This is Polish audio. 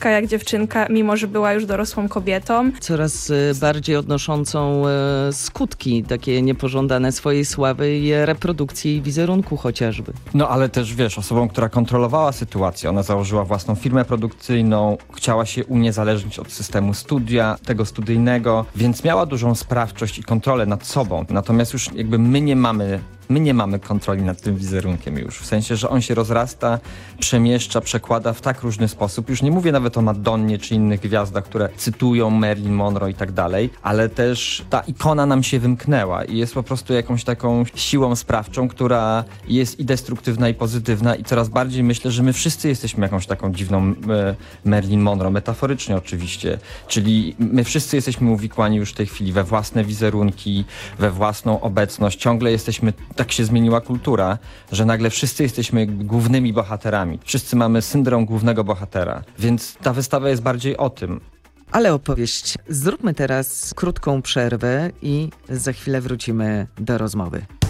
dziewczynka jak dziewczynka, mimo że była już dorosłą kobietą. Coraz bardziej odnoszącą skutki takie niepożądane swojej sławy i reprodukcji wizerunku chociażby. No ale też wiesz, osobą, która kontrolowała sytuację, ona założyła własną firmę produkcyjną, chciała się uniezależnić od systemu studia, tego studyjnego, więc miała dużą sprawczość i kontrolę nad sobą. Natomiast już jakby my nie mamy kontroli nad tym wizerunkiem już. W sensie, że on się rozrasta, przemieszcza, przekłada w tak różny sposób. Już nie mówię nawet o Madonnie czy innych gwiazdach, które cytują Marilyn Monroe i tak dalej, ale też ta ikona nam się wymknęła i jest po prostu jakąś taką siłą sprawczą, która jest i destruktywna, i pozytywna i coraz bardziej myślę, że my wszyscy jesteśmy jakąś taką dziwną Marilyn Monroe, metaforycznie oczywiście. Czyli my wszyscy jesteśmy uwikłani już w tej chwili we własne wizerunki, we własną obecność. Ciągle jesteśmy, tak się zmieniła kultura, że nagle wszyscy jesteśmy głównymi bohaterami. Wszyscy mamy syndrom głównego bohatera. Więc ta wystawa jest bardziej o tym. Ale opowieść. Zróbmy teraz krótką przerwę i za chwilę wrócimy do rozmowy.